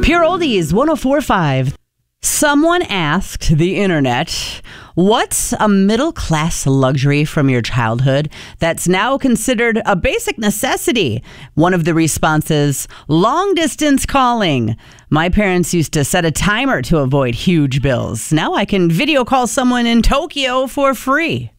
Pure Oldies 104.5. Someone asked the internet, what's a middle-class luxury from your childhood that's now considered a basic necessity? One of the responses, long-distance calling. My parents used to set a timer to avoid huge bills. Now I can video call someone in Tokyo for free.